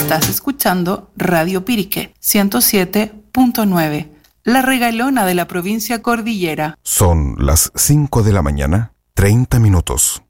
Estás escuchando Radio Pirique 107.9, la regalona de la provincia cordillera. Son las 5 de la mañana, 30 minutos.